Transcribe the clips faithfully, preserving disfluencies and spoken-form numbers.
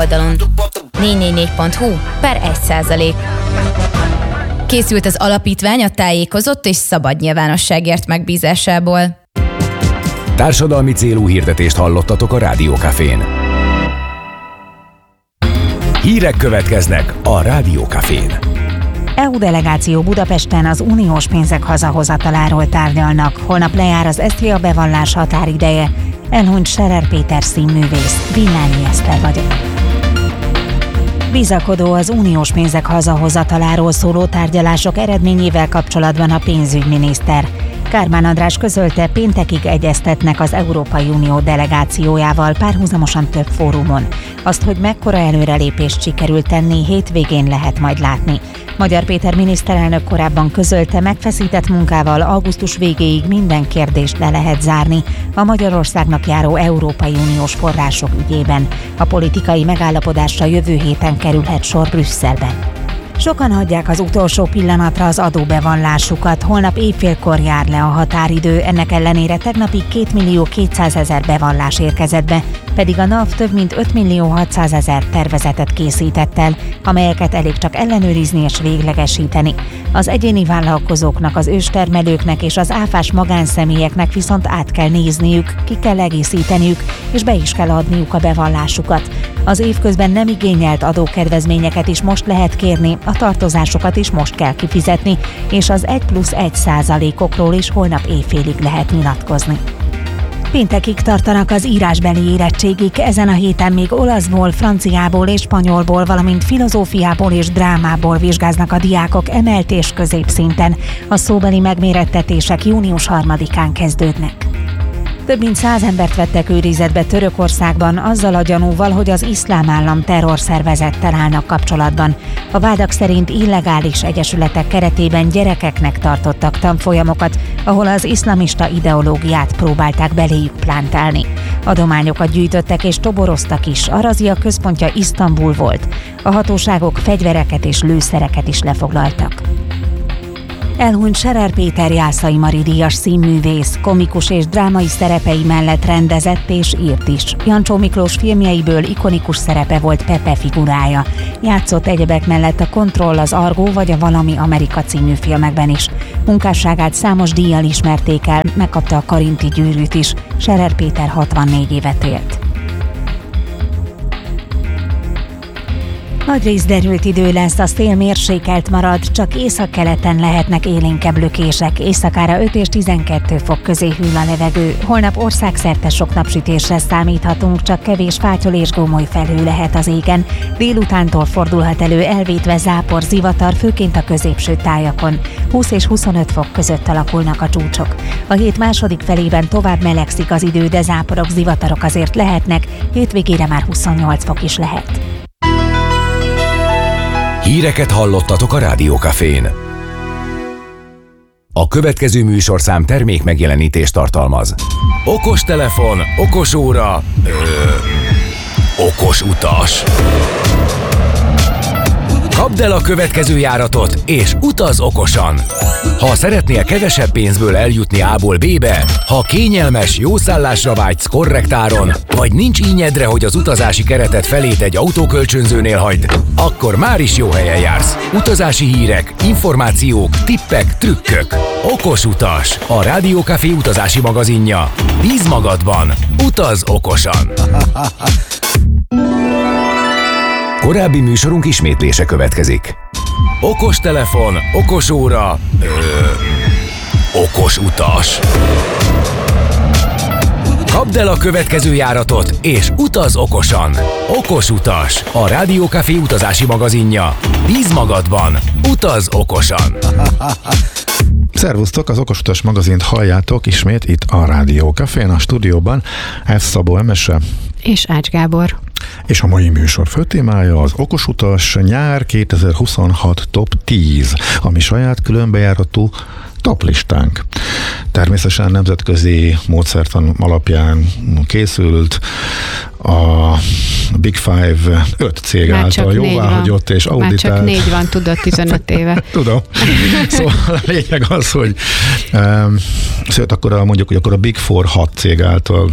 oldalon négy négy négy pont hu per egy százalék. Készült az alapítvány a tájékozott és szabad nyilvánosságért megbízásából. Társadalmi célú hirdetést hallottatok a Rádió Cafén. Hírek következnek a Rádió Cafén. é u delegáció Budapesten az uniós pénzek hazahozataláról tárgyalnak. Holnap lejár az es zé á bevallás határideje. Elhunyt Scherer Péter színművész. Villányi Eszter vagyok. Bizakodó az uniós pénzek hazahozataláról szóló tárgyalások eredményével kapcsolatban a pénzügyminiszter. Kármán András közölte, péntekig egyeztetnek az Európai Unió delegációjával párhuzamosan több fórumon. Azt, hogy mekkora előrelépést sikerült tenni, hétvégén lehet majd látni. Magyar Péter miniszterelnök korábban közölte, megfeszített munkával augusztus végéig minden kérdést le lehet zárni a Magyarországnak járó Európai Uniós források ügyében. A politikai megállapodásra jövő héten kerülhet sor Brüsszelben. Sokan hagyják az utolsó pillanatra az adóbevallásukat, holnap éjfélkor jár le a határidő, ennek ellenére tegnapig két millió kétszázezer bevallás érkezett be, pedig a NAV több mint öt millió hatszázezer tervezetet készített el, amelyeket elég csak ellenőrizni és véglegesíteni. Az egyéni vállalkozóknak, az őstermelőknek és az áfás magánszemélyeknek viszont át kell nézniük, ki kell egészíteniük, és be is kell adniuk a bevallásukat. Az évközben nem igényelt adókedvezményeket is most lehet kérni, a tartozásokat is most kell kifizetni, és az egy plusz egy százalékokról is holnap éjfélig lehet nyilatkozni. Péntekig tartanak az írásbeli érettségig, ezen a héten még olaszból, franciából és spanyolból, valamint filozófiából és drámából vizsgáznak a diákok emelt és középszinten. A szóbeli megmérettetések június harmadikán kezdődnek. Több mint száz embert vettek őrizetbe Törökországban azzal a gyanúval, hogy az Iszlám Állam terrorszervezettel állnak kapcsolatban. A vádak szerint illegális egyesületek keretében gyerekeknek tartottak tanfolyamokat, ahol az iszlamista ideológiát próbálták beléjük plántálni. Adományokat gyűjtöttek és toboroztak is, a razzia központja Isztambul volt. A hatóságok fegyvereket és lőszereket is lefoglaltak. Elhunyt Scherer Péter Jászai Mari díjas színművész, komikus és drámai szerepei mellett rendezett és írt is. Jancsó Miklós filmjeiből ikonikus szerepe volt Pepe figurája. Játszott egyebek mellett a Kontroll, az Argó vagy a Valami Amerika című filmekben is. Munkásságát számos díjjal ismerték el, megkapta a Karinti gyűrűt is. Scherer Péter hatvannégy évet élt. Nagyrészt derült idő lesz, a szél mérsékelt marad, csak északkeleten lehetnek élénkebb lökések, éjszakára öt és tizenkettő fok közé hűl a levegő. Holnap országszerte sok napsütésre számíthatunk, csak kevés fátyol és gomoly felhő lehet az égen. Délutántól fordulhat elő elvétve zápor, zivatar, főként a középső tájakon. húsz és huszonöt fok között alakulnak a csúcsok. A hét második felében tovább melegszik az idő, de záporok, zivatarok azért lehetnek, hétvégére már huszonnyolc fok is lehet. Híreket hallottatok a Rádió Cafén. A következő műsorszám termék megjelenítést tartalmaz. Okos telefon, okos óra, ö, okos utas. Kapd el a következő járatot, és utaz okosan! Ha szeretnél kevesebb pénzből eljutni A-ból B-be, ha kényelmes, jó szállásra vágysz korrekt áron, vagy nincs ínyedre, hogy az utazási keretet felét egy autókölcsönzőnél hagyd, akkor már is jó helyen jársz. Utazási hírek, információk, tippek, trükkök. Okos utas, a Rádió Café utazási magazinja. Bíz magadban, utaz okosan! Korábbi műsorunk ismétlése következik. Okos telefon, okos óra, ö, okos utas. Kapd el a következő járatot, és utaz okosan! Okos utas, a Rádió Café utazási magazinja. Bíz magadban, utaz okosan! Szervusztok, az Okos Utas magazint halljátok ismét itt a Rádió Cafén, a stúdióban F. Szabó Emese és Ács Gábor. És a mai műsor főtémája az Okos Utas nyár kétezer-huszonhat top tíz, ami saját különbejáratú toplistánk. Természetesen nemzetközi módszertan alapján készült, a Big Five öt cég Már által jóváhagyott és auditált. Már csak négy van, tudod, tizenöt éve. Tudom. Szóval a lényeg az, hogy um, szóval akkor a, mondjuk, hogy akkor a Big Four hat cég által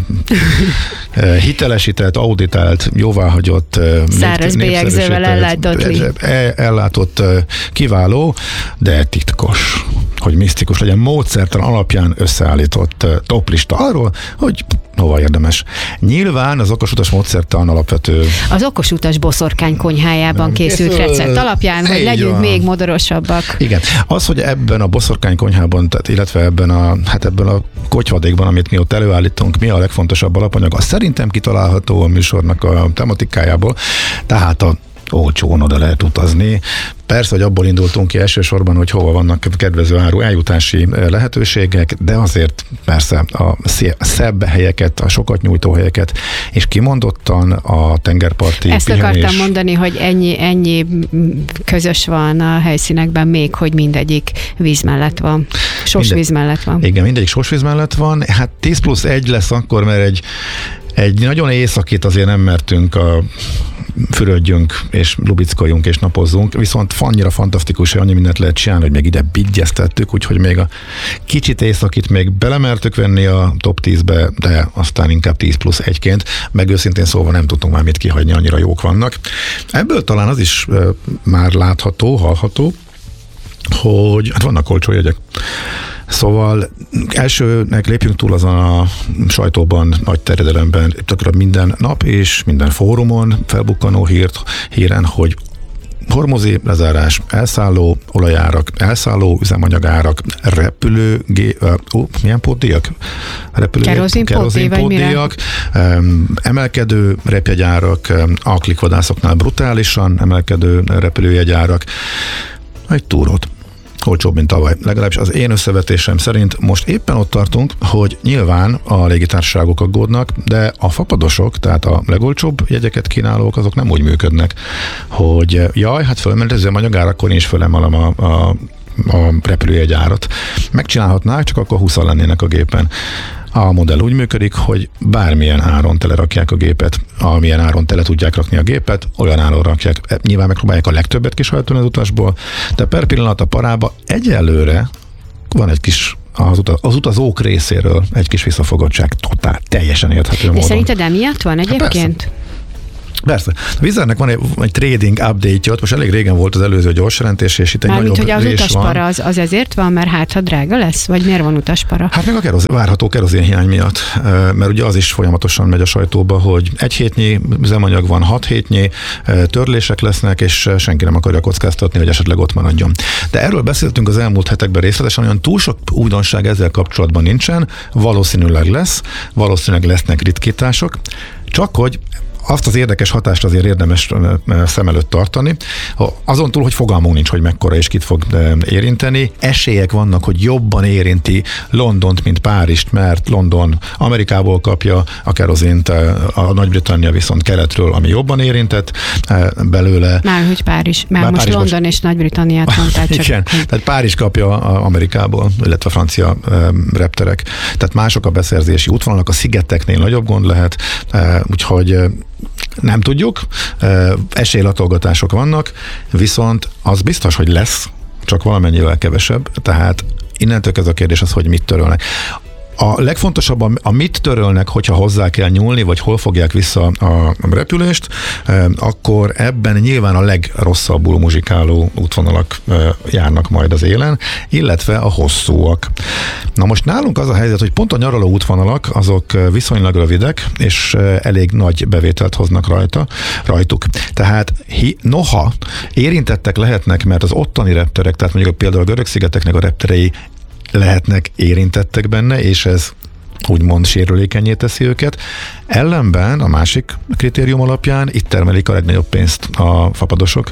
uh, hitelesített, auditált, jóváhagyott, uh, száraz bélyegzővel ellátott, ellátott uh, kiváló, de titkos, hogy misztikus legyen, módszertan alapján összeállított uh, toplista arról, hogy hova érdemes. Nyilván az okosutas módszertan alapvető. Az okosutas boszorkány konyhájában készült recept alapján, hogy legyünk van. Még modorosabbak. Igen. Az, hogy ebben a boszorkány konyhában, tehát illetve ebben a, hát ebben a kotyvadékban, amit mi ott előállítunk, mi a legfontosabb alapanyag, az szerintem kitalálható a műsornak a tematikájából. Tehát a olcsón oda lehet utazni. Persze, hogy abból indultunk ki elsősorban, hogy hova vannak kedvező áru eljutási lehetőségek, de azért persze a szebb helyeket, a sokat nyújtó helyeket, és kimondottan a tengerparti Ezt pihenés. akartam mondani, hogy ennyi, ennyi közös van a helyszínekben még, hogy mindegyik víz mellett van. Sósvíz mellett van. Igen, mindegyik sósvíz mellett van. Hát tíz plusz egy lesz akkor, mert egy Egy nagyon északit azért nem mertünk a fürödjünk, és lubickoljunk, és napozzunk, viszont annyira fantasztikus, hogy annyi mindent lehet csinálni, hogy még ide bigyeztettük, úgyhogy még a kicsit északit még belemertük venni a top tízbe, de aztán inkább tíz plusz egyként, meg őszintén szóval nem tudtunk már mit kihagyni, annyira jók vannak. Ebből talán az is uh, már látható, hallható, hogy hát vannak olcsó jegyek. Szóval elsőnek lépjünk túl azon a sajtóban, nagy terjedelemben, tökre minden nap és minden fórumon felbukkanó hírt, híren, hogy hormozi lezárás, elszálló olajárak, elszálló üzemanyagárak, repülő, ó, milyen pótdíjak? Kerozinpótdíjak, emelkedő repjegyárak, a klikvadászoknál brutálisan emelkedő repülőjegyárak, egy túrót. Olcsóbb, mint tavaly. Legalábbis az én összevetésem szerint most éppen ott tartunk, hogy nyilván a légitársaságok aggódnak, de a fapadosok, tehát a legolcsóbb jegyeket kínálók, azok nem úgy működnek, hogy jaj, hát fölment az üzemanyagár, akkor én is fölemelem a, a, a repülőjegyárat. Megcsinálhatnák, csak akkor húszan lennének a gépen. A modell úgy működik, hogy bármilyen áron telerakják a gépet, amilyen áron tele tudják rakni a gépet, olyan áron rakják. Nyilván megpróbálják a legtöbbet kisajtani az utasból, de per pillanat a parába egyelőre van egy kis az, utaz, az utazók részéről egy kis visszafogottság, totál, teljesen érthető de módon. De szerinted emiatt van egyébként? Hát persze. A Wizardnek van egy, egy trading update-ja, most elég régen volt az előző gyors jelentés, és itt egy Mármint, nagyobb hogy az rés utaspara van. Az, az ezért van, mert hát ha drága lesz? Vagy miért van utaspara? Hát meg a keroz, várható kerozénhiány miatt, mert ugye az is folyamatosan megy a sajtóba, hogy egy hétnyi üzemanyag van, hat hétnyi törlések lesznek, és senki nem akarja kockáztatni, hogy esetleg ott maradjon. De erről beszéltünk az elmúlt hetekben részletesen, olyan túl sok újdonság ezzel kapcsolatban nincsen, valószínűleg lesz, valószínűleg lesznek ritkítások, csak hogy azt az érdekes hatást azért érdemes szem előtt tartani. Azon túl, hogy fogalmunk nincs, hogy mekkora és kit fog érinteni, esélyek vannak, hogy jobban érinti Londont, mint Párizst, mert London Amerikából kapja a kerozint, a Nagy-Britannia viszont keletről, ami jobban érintett belőle. Már hogy Párizs, már Bár most Párizs London most... és Nagy-Britanniát mondtál csak. Igen, tehát Párizs kapja Amerikából, illetve a francia repterek. Tehát mások a beszerzési útvonalak, a szigeteknél nagyobb gond lehet, úgyhogy nem tudjuk, esélylatolgatások vannak, viszont az biztos, hogy lesz, csak valamennyivel kevesebb, tehát innentől ez a kérdés az, hogy mit törölnek. A legfontosabb, a mit törölnek, hogyha hozzá kell nyúlni, vagy hol fogják vissza a repülést, akkor ebben nyilván a legrosszabbul muzsikáló útvonalak járnak majd az élen, illetve a hosszúak. Na most nálunk az a helyzet, hogy pont a nyaraló útvonalak azok viszonylag rövidek, és elég nagy bevételt hoznak rajta, rajtuk. Tehát hi, noha érintettek lehetnek, mert az ottani repterek, tehát mondjuk például a Görög-szigeteknek a repterei lehetnek érintettek benne, és ez úgymond sérülékenyé teszi őket. Ellenben a másik kritérium alapján itt termelik a legnagyobb pénzt a fapadosok.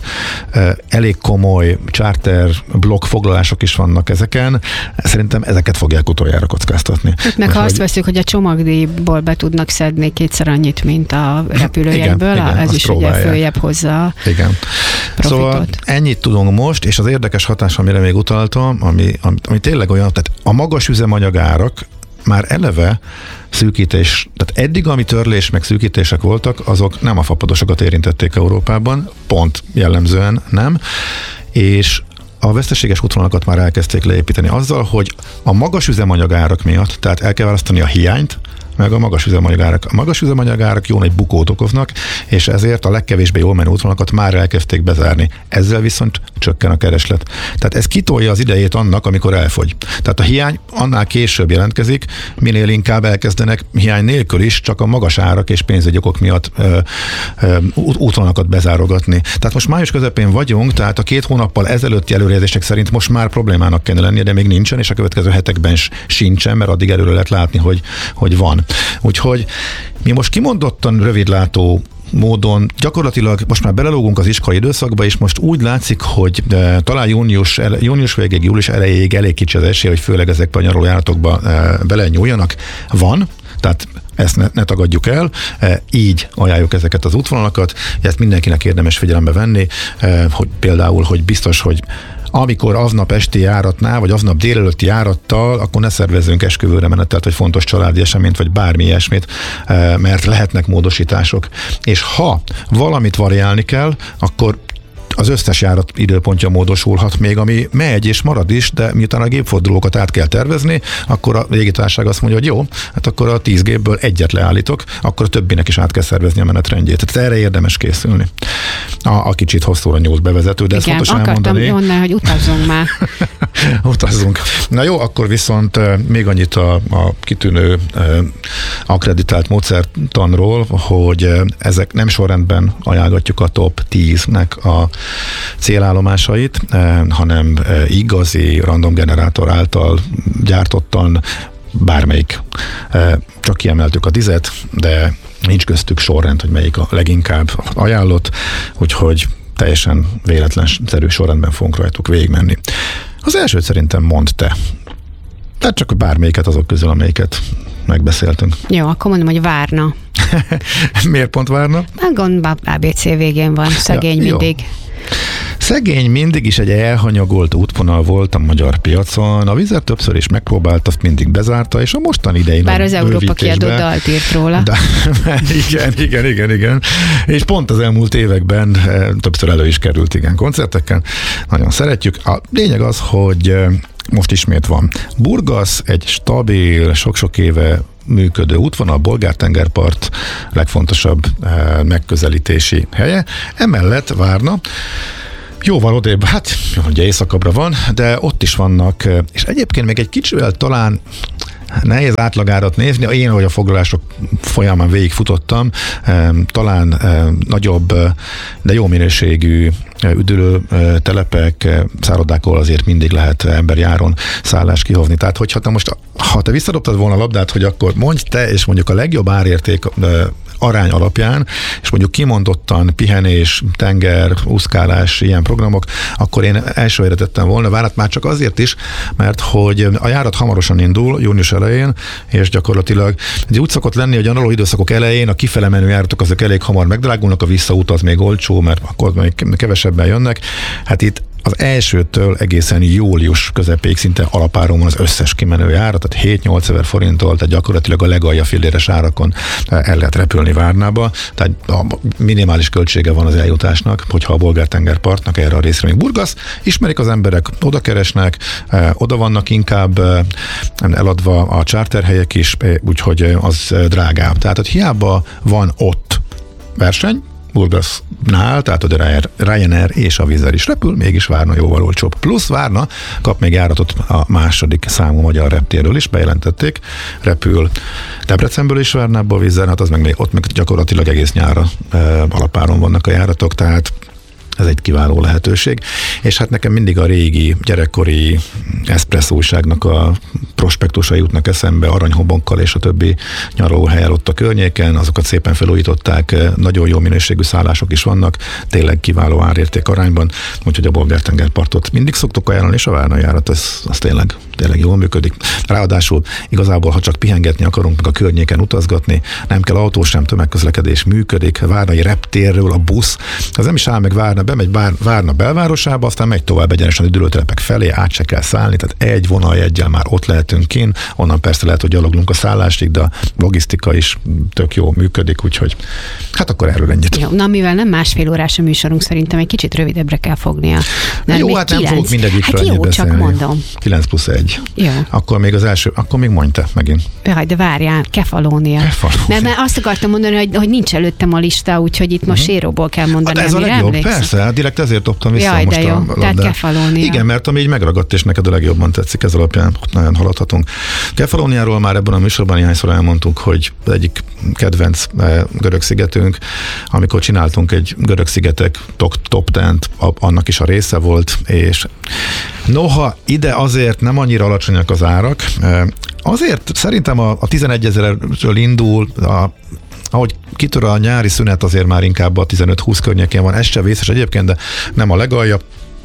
Elég komoly charter blokkfoglalások is vannak ezeken. Szerintem ezeket fogják utoljára kockáztatni. Hát meg ha azt veszük, hogy a csomagdíjból be tudnak szedni kétszer annyit, mint a repülőjegyből, igen, igen, ez is próbálják. Ugye följebb hozza igen. profitot. Szóval ennyit tudunk most, és az érdekes hatás, amire még utaltam, ami, ami, ami tényleg olyan, tehát a magas üzemanyagárak már eleve szűkítés, tehát eddig, ami törlés meg szűkítések voltak, azok nem a fapadosokat érintették Európában, pont jellemzően nem, és a veszteséges útvonalakat már elkezdték leépíteni azzal, hogy a magas üzemanyagárak miatt, tehát el kell választani a hiányt, meg a magas üzemanyagárak. A magas üzemanyagárak jó nagy bukót okoznak, és ezért a legkevésbé jól menő útvonalakat már elkezdték bezárni. Ezzel viszont csökken a kereslet. Tehát ez kitolja az idejét annak, amikor elfogy. Tehát a hiány annál később jelentkezik, minél inkább elkezdenek hiány nélkül is csak a magas árak és pénzügyi okok miatt ö, ö, útvonalakat bezárogatni. Tehát most május közepén vagyunk, tehát a két hónappal ezelőtti előrejelzések szerint most már problémának kellene lennie, de még nincsen, és a következő hetekben sincsen, mert addig előre lehet látni, hogy, hogy van. Úgyhogy mi most kimondottan rövidlátó módon gyakorlatilag most már belelógunk az iskolai időszakba, és most úgy látszik, hogy de, talán június, június végéig, július elejéig elég kicsi az esély, hogy főleg ezekben a nyaralójáratokba e, belenyúljanak. Van, tehát ezt ne, ne tagadjuk el, e, így ajánljuk ezeket az útvonalakat, ezt mindenkinek érdemes figyelembe venni, e, hogy például, hogy biztos, hogy amikor aznap esti járatnál, vagy aznap délelőtti járattal, akkor ne szervezzünk esküvőre menetelt, vagy fontos családi eseményt, vagy bármi ilyesmit, mert lehetnek módosítások. És ha valamit variálni kell, akkor az összes járat időpontja módosulhat még, ami megy és marad is, de miután a gépfordulókat át kell tervezni, akkor a légitársaság azt mondja, hogy jó, hát akkor a tíz gépből egyet leállítok, akkor a többinek is át kell szervezni a menetrendjét. Tehát erre érdemes készülni. A, a kicsit hosszúra nyúlt bevezető, de igen, ezt fontos elmondani. Igen, akartam mondani, hogy utazzunk már. Utazzunk. Na jó, akkor viszont még annyit a, a kitűnő akkreditált módszertanról, hogy ezek nem sorrendben ajánlgatjuk a top tíznek a célállomásait, hanem igazi random generátor által gyártottan bármelyik. Csak kiemeltük a tízet, de nincs köztük sorrend, hogy melyik a leginkább ajánlott, úgyhogy teljesen véletlenszerű sorrendben fogunk rajtuk végigmenni. Az elsőt szerintem mondd te. Tehát csak bármelyiket azok közül, amelyiket megbeszéltünk. Jó, akkor mondom, hogy Várna. Miért pont Várna? Hát gond á bé cé végén van, szegény ja, mindig. Szegény mindig is egy elhanyagolt útvonal volt a magyar piacon. A Wizz többször is megpróbált, azt mindig bezárta, és a mostani idején bár az Európa kiadó dalt írt róla. De, igen, igen, igen, igen. És pont az elmúlt években többször elő is került, igen, koncerteken. Nagyon szeretjük. A lényeg az, hogy most ismét van. Burgas egy stabil, sok-sok éve működő útvonal, Bolgár-tengerpart legfontosabb eh, megközelítési helye. Emellett Várna jóval odébb, hát ugye északabbra van, de ott is vannak, és egyébként még egy kicsivel talán nehéz átlagárat nézni, én, ahogy a foglalások folyamán végigfutottam, talán nagyobb, de jó minőségű üdülő telepek, szállodákról azért mindig lehet emberjáron szállást kihozni. Tehát, hogyha te most, ha te visszadobtad volna a labdát, hogy akkor mondj te, és mondjuk a legjobb árérték arány alapján, és mondjuk kimondottan pihenés, tenger, úszkálás, ilyen programok, akkor én első helyre tettem volna Várnát, már csak azért is, mert hogy a járat hamarosan indul, június elején, és gyakorlatilag úgy szokott lenni, hogy a nyaraló időszakok elején a kifele menő járatok azok elég hamar megdrágulnak, a visszaút az még olcsó, mert akkor még kevesebben jönnek. Hát itt az elsőtől egészen július közepéig szinte alapáron van az összes kimenő járat, tehát hét-nyolc ezer forinttól, tehát gyakorlatilag a legalja filléres árakon el lehet repülni Várnába, tehát a minimális költsége van az eljutásnak, hogyha a Bolgár-tengerpartnak erre a részre még Burgas, ismerik az emberek, oda keresnek, oda vannak inkább eladva a charterhelyek is, úgyhogy az drágább. Tehát hogy hiába van ott verseny, Burgasnál, tehát a Ryanair és a Wizz is repül, mégis Várna jóval olcsóbb. Plusz Várna kap még járatot a második számú magyar reptérről is, bejelentették, repül Debrecenből is Várnából Wizz, hát az meg még, ott meg gyakorlatilag egész nyára e, alapáron vannak a járatok, tehát ez egy kiváló lehetőség. És hát nekem mindig a régi, gyerekkori Espresso újságnak a prospektusai jutnak eszembe, aranyhobonkkal és a többi nyaralóhelyen ott a környéken, azokat szépen felújították, nagyon jó minőségű szállások is vannak, tényleg kiváló árérték arányban, úgyhogy a Bolgár-tengerpartot mindig szoktuk ajánlani, és a Várna járat, az, az tényleg tényleg jól működik. Ráadásul igazából, ha csak pihengetni akarunk, meg a környéken utazgatni, nem kell autó sem, tömegközlekedés működik, várna egy reptérről a busz, az nem is áll meg várna, bemegy bár, várna belvárosába, aztán megy tovább egyenesen a üdülőtelepek felé, át se kell szállni, tehát egy vonaljeggyel már ott lehetünk kint, onnan persze lehet, hogy gyaloglunk a szállásig, de a logisztika is tök jó működik, úgyhogy hát akkor erről ennyit. Jó, na mivel nem másfél órás a műsorunk, szerintem egy kicsit rövidebbre kell fognia. Nem, jó, hát nem fogok mindegyikről hát jó, beszélni. csak mondom. kilenc plusz egy. Jó. Akkor még az első, akkor még mondj te megint. Jaj, de várjál, Kefalónia. Kefalónia. Mert, mert azt akartam mondani, hogy, hogy nincs előttem a lista, úgyhogy itt most uh-huh. séróból kell mondani, hát ez a legjobb, emlékszem. Persze, hát direkt ezért dobtam vissza Jaj, most de jó. a Tehát Kefalónia. Igen, mert ami így megragadt, és neked a legjobban tetszik, ez alapján nagyon haladhatunk. Kefalóniáról már ebben a műsorban néhányszor elmondtuk, hogy az egyik kedvenc görög szigetünk, amikor csináltunk egy görög szigetek top tent, annak is a része volt, és noha ide azért nem annyira alacsonyak az árak, azért szerintem a, a tizenegyezerről indul, a, ahogy kitör a nyári szünet, azért már inkább a tizenöt-húsz környékén van, ez se vészes egyébként, de nem a legalja.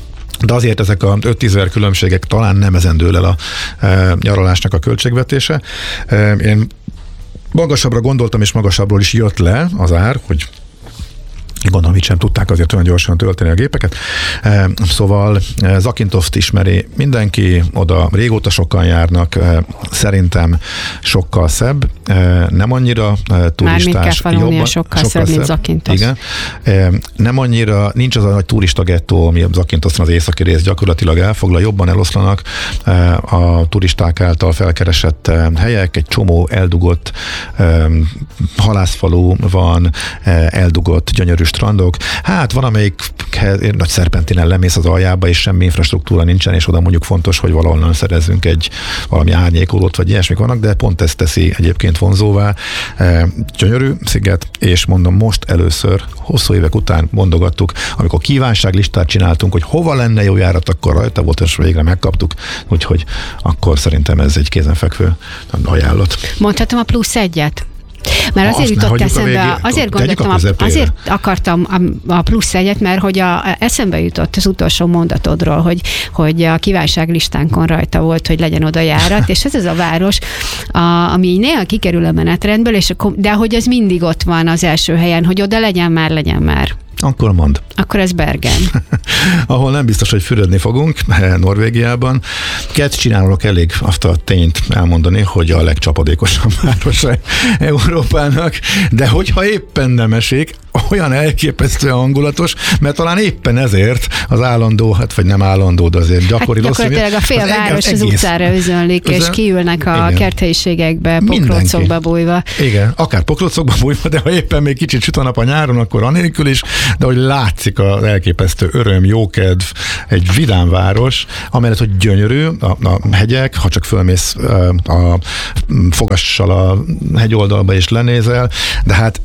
De azért ezek a öt-tíz ezer különbségek talán nem ezen dől el a e, nyaralásnak a költségvetése. E, én magasabbra gondoltam, és magasabbról is jött le az ár, hogy gondolom, itt sem tudták azért olyan gyorsan tölteni a gépeket. E, szóval e, Zakintoszt ismeri mindenki, oda régóta sokan járnak, e, szerintem sokkal szebb, e, nem annyira e, turistás. Mármint jobban, sokkal, sokkal szebb, szebb, mint Zakintosz. Igen. E, nem annyira, nincs az a nagy turista gettó, ami Zakintoszon az északi rész gyakorlatilag elfoglal, jobban eloszlanak e, a turisták által felkeresett e, helyek, egy csomó eldugott e, halászfalu van, e, eldugott gyönyörű strandok. Hát van, amelyik nagy szerpentinen lemész az aljába, és semmi infrastruktúra nincsen, és oda mondjuk fontos, hogy valahonnan szerezzünk egy valami árnyékolót, vagy ilyesmik vannak, de pont ezt teszi egyébként vonzóvá. E, gyönyörű sziget, és mondom, most először, hosszú évek után mondogattuk, amikor kívánságlistát csináltunk, hogy hova lenne jó járat, akkor rajta volt, és végre megkaptuk, úgyhogy akkor szerintem ez egy kézenfekvő ajánlat. Mondhatom a plusz egyet? Mert azért jutott eszembe, azért gondoltam, azért akartam a, a plusz egyet, mert hogy a, eszembe jutott az utolsó mondatodról, hogy, hogy a kívánságlistánkon rajta volt, hogy legyen oda járat, és ez az a város, a, ami néha kikerül a menetrendből, és a, de hogy ez mindig ott van az első helyen, hogy oda legyen már, legyen már. Akkor mondd. Akkor ez Bergen. Ahol nem biztos, hogy fürödni fogunk, Norvégiában. Kett csinálok elég azt a tényt elmondani, hogy a legcsapadékosabb városa Európának, de hogyha éppen nem esik, olyan elképesztően hangulatos, mert talán éppen ezért az állandó, hát vagy nem állandó, de azért gyakori hát gyakorlatilag a fél város az, az utcára özönlik, és kiülnek a igen. kerthelyiségekbe, pokrócokba bújva. Igen, akár pokrócokba bújva, de ha éppen még kicsit süt a nap a nyáron, akkor anélkül is, de hogy látszik az elképesztő öröm, jókedv, egy vidám város, amellett, hogy gyönyörű a, a hegyek, ha csak fölmész a, a fogassal a hegyoldalba és lenézel, de hát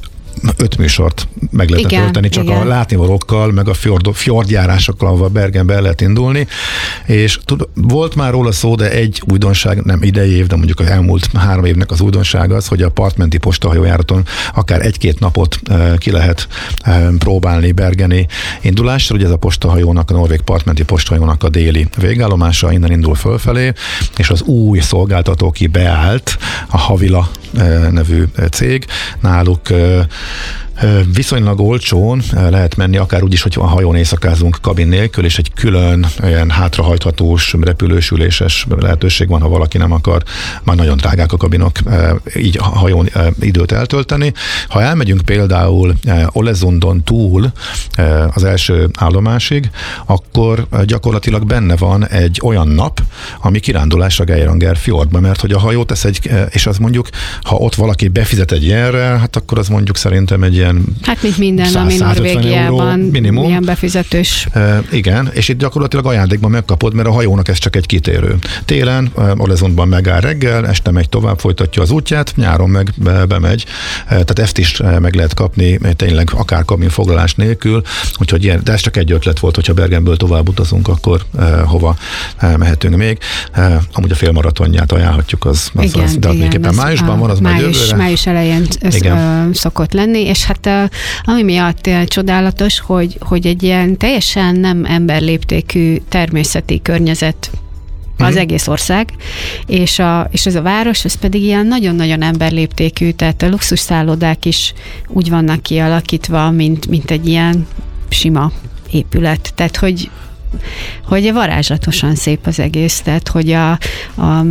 öt műsort meg lehetett igen, tölteni, csak igen. a látnivalókkal, meg a fjord, fjordjárásokkal, ahol Bergenbe el lehet indulni, és tud, volt már róla szó, de egy újdonság, nem idei év, de mondjuk az elmúlt három évnek az újdonság az, hogy a partmenti postahajójáraton akár egy-két napot uh, ki lehet uh, próbálni bergeni indulásra. Ugye ez a postahajónak, a norvég partmenti postahajónak a déli végállomása, innen indul fölfelé, és az új szolgáltató, ki beállt, a Havila uh, nevű cég, náluk uh, viszonylag olcsón lehet menni, akár úgy is, hogy a hajón éjszakázunk kabin nélkül, és egy külön ilyen hátrahajthatós, repülősüléses lehetőség van, ha valaki nem akar, már nagyon drágák a kabinok, így a hajón időt eltölteni. Ha elmegyünk például Olesundon túl az első állomásig, akkor gyakorlatilag benne van egy olyan nap, ami kirándulásra Geiranger fjordba, mert hogy a hajó tesz egy, és az mondjuk, ha ott valaki befizet egy ilyenre, hát akkor az mondjuk szerintem egy ilyen hát mint minden, ami Norvégiában minimum. Ilyen befizetős. E, igen, és itt gyakorlatilag ajándékban megkapod, mert a hajónak ez csak egy kitérő. Télen Olesundban megáll reggel, este megy tovább, folytatja az útját, nyáron meg be, bemegy. E, tehát ezt is meg lehet kapni, tényleg akár kabinfoglalás nélkül, úgyhogy ilyen, de ez csak egy ötlet volt, hogyha Bergenből tovább utazunk, akkor e, hova e, mehetünk még. E, amúgy a félmaratonját ajánlhatjuk, az, az, igen, az de az igen, az májusban van, az május, majd jövőre. Május elején szokott lenni, és hát ami miatt csodálatos, hogy, hogy egy ilyen teljesen nem emberléptékű természeti környezet az hmm. egész ország, és, a, és ez a város, ez pedig ilyen nagyon-nagyon emberléptékű, tehát a luxus szállodák is úgy vannak kialakítva, mint, mint egy ilyen sima épület. Tehát, hogy, hogy varázslatosan szép az egész, tehát, hogy a, a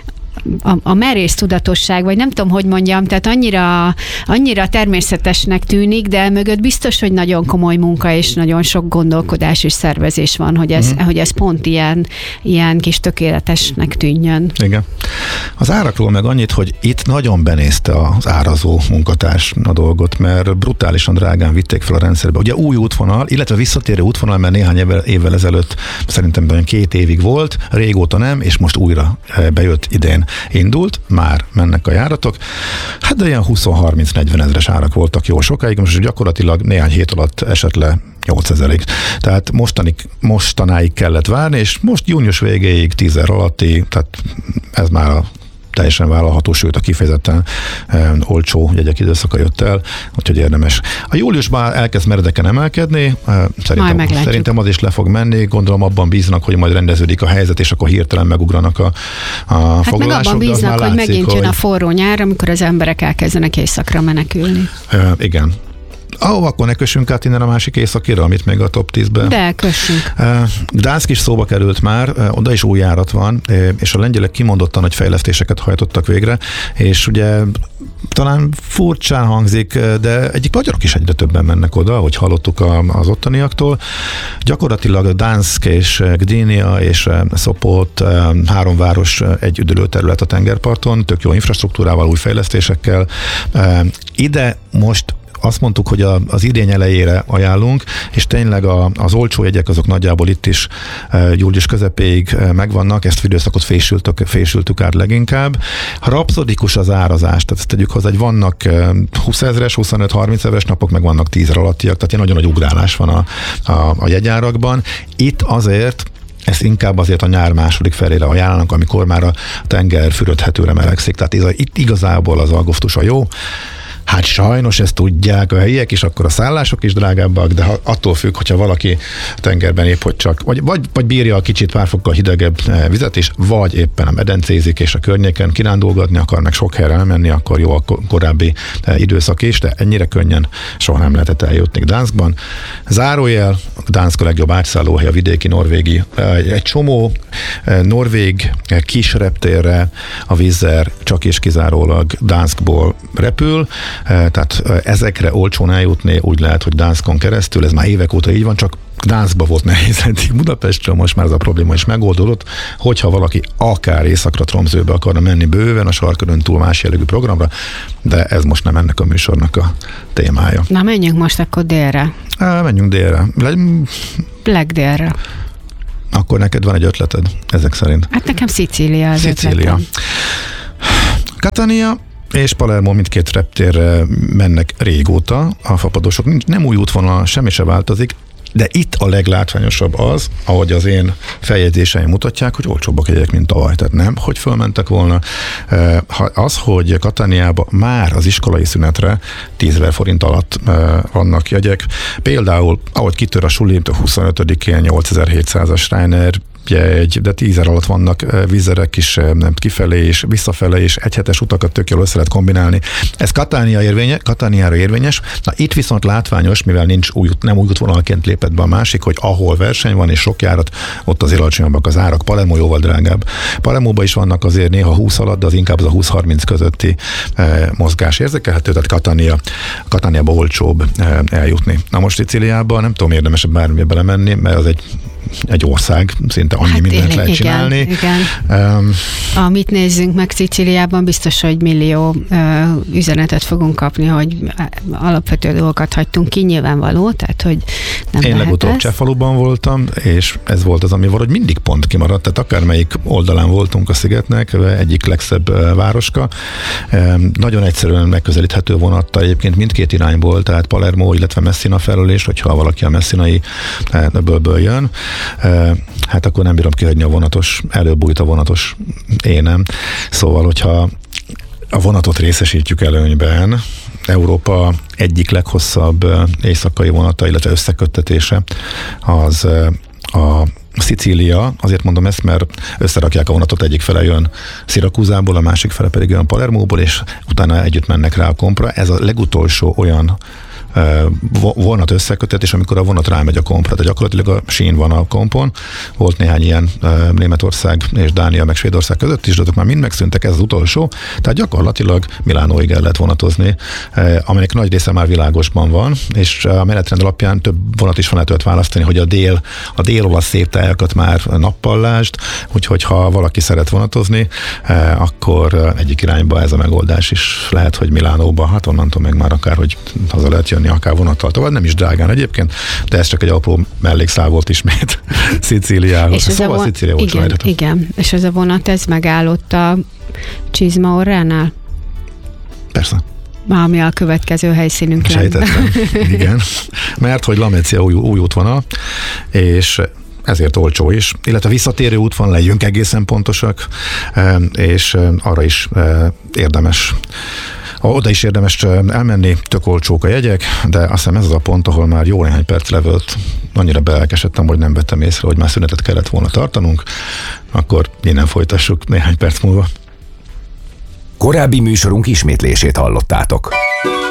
A, a merész tudatosság, vagy nem tudom, hogy mondjam, tehát annyira, annyira természetesnek tűnik, de mögött biztos, hogy nagyon komoly munka és nagyon sok gondolkodás és szervezés van, hogy ez, mm. hogy ez pont ilyen, ilyen kis tökéletesnek tűnjön. Igen. Az árakról meg annyit, hogy itt nagyon benézte az árazó munkatárs a dolgot, mert brutálisan drágán vitték fel a rendszerbe. Ugye új útvonal, illetve visszatérő útvonal, mert néhány évvel, évvel ezelőtt szerintem olyan két évig volt, régóta nem, és most újra bejött idén. Indult, már mennek a járatok, hát de ilyen húsz-harminc-negyven ezres árak voltak jó sokáig, most gyakorlatilag néhány hét alatt esett le nyolcezerig. Tehát mostanig, mostanáig kellett várni, és most június végéig tízezer alatti, tehát ez már a teljesen vállalható, sőt a kifejezetten e, olcsó jegyek időszaka jött el, úgyhogy érdemes. A júliusban elkezd meredeken emelkedni, e, szerintem, szerintem az is le fog menni, gondolom abban bíznak, hogy majd rendeződik a helyzet, és akkor hirtelen megugranak a, a hát foglalások. Hát meg abban bíznak, hogy látszik, megint jön hogy... a forró nyár, amikor az emberek elkezdenek éjszakra menekülni. E, igen. Ahova akkor ne kössünk át innen a másik északira, amit még a top tízben. De, kössünk. Gdansk is szóba került már, oda is új járat van, és a lengyelek kimondottan nagy fejlesztéseket hajtottak végre, és ugye talán furcsán hangzik, de egyik magyarok is egyre többen mennek oda, ahogy hallottuk az ottaniaktól. Gyakorlatilag Gdansk és Gdynia és Sopot, három város egy üdülőterület a tengerparton, tök jó infrastruktúrával, új fejlesztésekkel. Ide most azt mondtuk, hogy a, az idény elejére ajánlunk, és tényleg a, az olcsó jegyek azok nagyjából itt is e, július közepéig e, megvannak, ezt időszakot fésültük, fésültük át leginkább. Rapszodikus az árazás, tehát ezt tegyük hozzá, hogy vannak e, húszezres, huszonöt-harminc ezres napok, meg vannak tízezer alattiak, tehát ilyen nagyon nagy ugrálás van a, a, a jegyárakban. Itt azért ezt inkább azért a nyár második felére ajánlanak, amikor már a tenger fürödhetőre melegszik, tehát ez, itt igazából az augusztus a jó. Hát sajnos ezt tudják a helyiek, és akkor a szállások is drágábbak, de attól függ, hogyha valaki a tengerben épp, hogy csak, vagy, vagy, vagy bírja a kicsit pár fokkal hidegebb vizet is, vagy éppen a medencézik, és a környéken kirándulgatni akar, meg sok helyre elmenni, akkor jó a korábbi időszak is, de ennyire könnyen soha nem lehetett eljutni Gdanskban. Zárójel, Gdansk a legjobb átszállóhely a vidéki norvégi. Egy csomó norvég kis reptérre a Wizz Air csak és kizárólag Gdanskból repül, tehát ezekre olcsón eljutni úgy lehet, hogy Gdanskon keresztül, ez már évek óta így van, csak Gdanskba volt nehéz eddig Budapestről, most már ez a probléma is megoldódott, hogyha valaki akár északra Tromsøbe akarna menni bőven a sarkörön túl más jellegű programra, de ez most nem ennek a műsornak a témája. Na menjünk most akkor délre. Á, menjünk délre. Legdélre. Akkor neked van egy ötleted, ezek szerint? Hát nekem Szicília az Szicília. ötletem. Catania és Palermo mindkét reptérre mennek régóta a fapadosok. Nem új útvonal, semmi se változik, de itt a leglátványosabb az, ahogy az én feljegyzéseim mutatják, hogy olcsóbbak jegyek, mint tavaly. Tehát nem, hogy fölmentek volna. Az, hogy Cataniába már az iskolai szünetre tízezer forint alatt vannak jegyek. Például, ahogy kitör a suli, huszonötödikén nyolcezer-hétszázas Ryanair jegy, de tízer alatt vannak vízerek is kifelé és visszafelé, és egyhetes utakat tök jól össze lehet kombinálni. Ez Catania érvényes, Cataniára érvényes. Na itt viszont látványos, mivel nincs új, nem új útvonalként lépett be a másik, hogy ahol verseny van és sok járat, ott azért alacsonyabbak az árak. Palermo jóval drágább. Palermóban is vannak azért néha húsz alatt, de az inkább az a húsz-harminc közötti eh, mozgás érzékelhető, tehát Catania, Cataniába olcsóbb eh, eljutni. Na most Szicíliában nem tudom, érdemes bármibe belemenni, mert az egy egy ország, szinte annyi hát mindent én, lehet igen, csinálni. Igen. Um, Amit nézzünk meg Szicíliában, biztos, hogy millió uh, üzenetet fogunk kapni, hogy alapvető dolgokat hagytunk ki, nyilvánvaló, tehát hogy nem Én legutóbb Csefaluban voltam, és ez volt az, ami valahogy mindig pont kimaradt, tehát akármelyik oldalán voltunk a szigetnek, egyik legszebb uh, városka. Um, nagyon egyszerűen megközelíthető vonattal egyébként mindkét irányból, tehát Palermo, illetve Messina felől is, hogyha valaki a messinai öbölből jön, hát akkor nem bírom kihagyni a vonatos, előbújt a vonatos énem. Szóval, hogyha a vonatot részesítjük előnyben, Európa egyik leghosszabb éjszakai vonata, illetve összeköttetése az a Szicília, azért mondom ezt, mert összerakják a vonatot, egyik fele jön Szirakúzából, a másik fele pedig jön Palermóból, és utána együtt mennek rá a Kompra. Ez a legutolsó olyan vonat összekötetés, amikor a vonat rámegy a Kompra. Tehát gyakorlatilag a sín van a Kompon. Volt néhány ilyen Németország és Dánia meg Svédország között is, de azok már mind megszűntek, ez az utolsó. Tehát gyakorlatilag Milánóig el lehet vonatozni, aminek nagy része már világosban van, és a menetrend alapján több vonat is van, lehet olyat választani, hogy a dél, a dél-olasz szép tájakat már nappal lásd, úgyhogy ha valaki szeret vonatozni, akkor egyik irányba ez a megoldás is lehet, hogy Milánóba, hát onnantól meg már akár, hogy haza lehet jönni akár vonattal tovább, nem is drágán egyébként, de ez csak egy apró mellékszál volt ismét Szicíliához. Szóval von... Szicília volt igen, igen, és ez a vonat, ez megállott a Csizma Orránál? Persze. Ami a következő helyszínünk lenne. Sejtettem, igen. Mert hogy Lamezia új, új útvonal, és ezért olcsó is, illetve visszatérő út van, legyünk egészen pontosak, és arra is érdemes Oda is érdemes elmenni, tök olcsók a jegyek, de azt hiszem ez az a pont, ahol már jó néhány perc levőtt annyira belelkesedtem, hogy nem vettem észre, hogy már szünetet kellett volna tartanunk, akkor innen folytassuk néhány perc múlva. Korábbi műsorunk ismétlését hallottátok.